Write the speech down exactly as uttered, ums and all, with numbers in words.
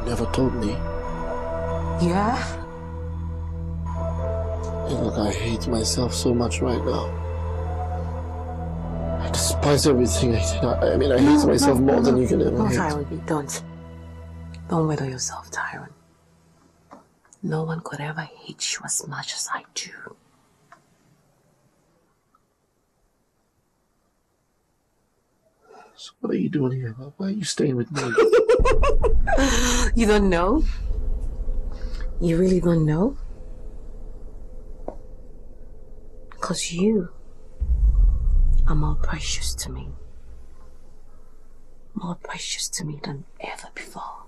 never told me. Yeah? Hey, look, I hate myself so much right now. I despise everything I did. I, I mean, I no, hate myself no, more no, than you can ever no, hate. Tyron, don't. Don't wither yourself, Tyron. No one could ever hate you as much as I do. So what are you doing here? Why are you staying with me? You don't know? You really don't know? Because you are more precious to me. More precious to me than ever before.